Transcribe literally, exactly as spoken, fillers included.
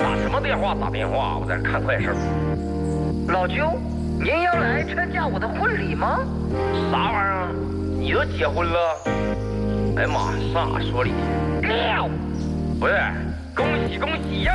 打什么电话？打电话，我在这看快事。 老舅，您要来参加我的婚礼吗？ 啥玩意儿？你都结婚了？哎呀妈，上哪说理去？ 六， 不是，恭喜恭喜呀！